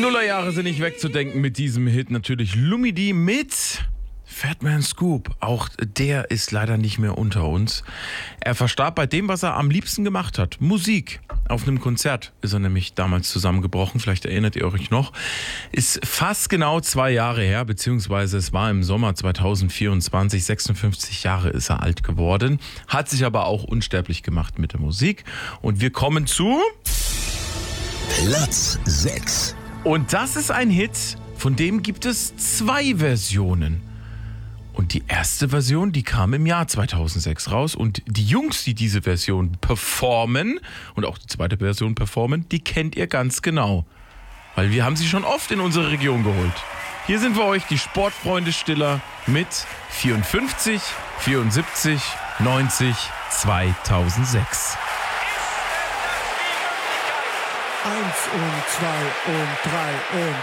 Nullerjahre sind nicht wegzudenken mit diesem Hit. Natürlich Lumidee mit Fatman Scoop. Auch der ist leider nicht mehr unter uns. Er verstarb bei dem, was er am liebsten gemacht hat. Musik. Auf einem Konzert ist er nämlich damals zusammengebrochen. Vielleicht erinnert ihr euch noch. Ist fast genau 2 Jahre her, beziehungsweise es war im Sommer 2024. 56 Jahre ist er alt geworden. Hat sich aber auch unsterblich gemacht mit der Musik. Und wir kommen zu Platz 6. Und das ist ein Hit, von dem gibt es 2 Versionen. Und die erste Version, die kam im Jahr 2006 raus. Und die Jungs, die diese Version performen und auch die zweite Version performen, die kennt ihr ganz genau. Weil wir haben sie schon oft in unsere Region geholt. Hier sind für euch die Sportfreunde Stiller mit 54, 74, 90, 2006. 1 und 2 und 3 und